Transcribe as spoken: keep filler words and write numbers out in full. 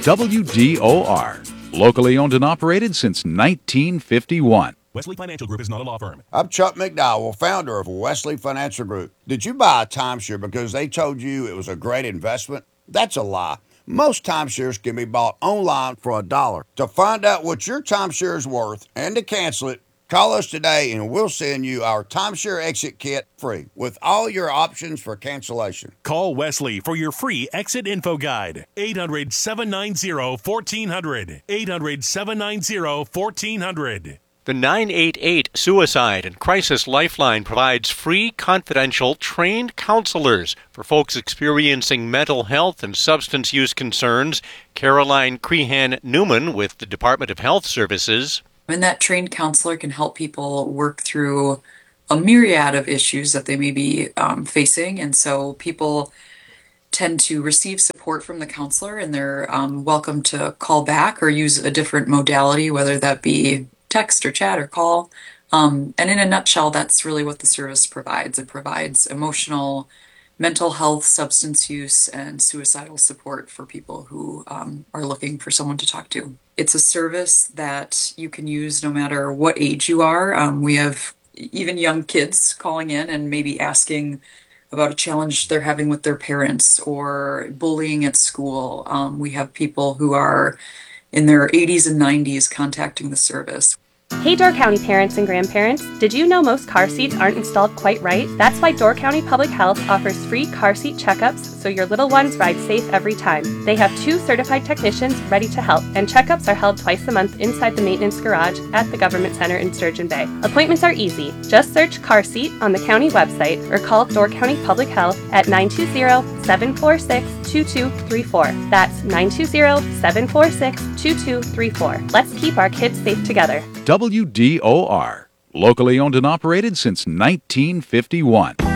W D O R, locally owned and operated since nineteen fifty-one. Wesley Financial Group is not a law firm. I'm Chuck McDowell, founder of Wesley Financial Group. Did you buy a timeshare because they told you it was a great investment? That's a lie. Most timeshares can be bought online for a dollar. To find out what your timeshare is worth and to cancel it, call us today and we'll send you our timeshare exit kit free with all your options for cancellation. Call Wesley for your free exit info guide. eight hundred, seven nine zero, one four zero zero. eight hundred, seven nine zero, one four zero zero. The nine eight eight Suicide and Crisis Lifeline provides free, confidential, trained counselors for folks experiencing mental health and substance use concerns. Caroline Crehan Newman with the Department of Health Services. And that trained counselor can help people work through a myriad of issues that they may be um, facing. And so people tend to receive support from the counselor, and they're um, welcome to call back or use a different modality, whether that be text or chat or call. Um, and in a nutshell, that's really what the service provides. It provides emotional, mental health, substance use, and suicidal support for people who um, are looking for someone to talk to. It's a service that you can use no matter what age you are. Um, we have even young kids calling in and maybe asking about a challenge they're having with their parents or bullying at school. Um, we have people who are in their eighties and nineties contacting the service. Hey Door County parents and grandparents, did you know most car seats aren't installed quite right? That's why Door County Public Health offers free car seat checkups so your little ones ride safe every time. They have two certified technicians ready to help, and checkups are held twice a month inside the maintenance garage at the Government Center in Sturgeon Bay. Appointments are easy. Just search car seat on the county website or call Door County Public Health at nine two zero, seven four six, two two three four. That's nine two zero, seven four six, two two three four. Let's keep our kids safe together. W D O R, locally owned and operated since nineteen fifty-one.